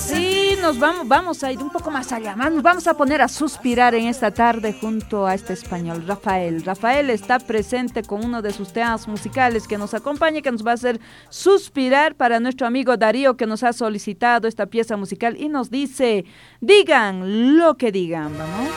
Sí, vamos a ir un poco más allá, nos vamos a poner a suspirar en esta tarde junto a este español, Rafael. Rafael está presente con uno de sus temas musicales que nos acompaña, que nos va a hacer suspirar para nuestro amigo Darío, que nos ha solicitado esta pieza musical y nos dice, digan lo que digan, ¿vamos?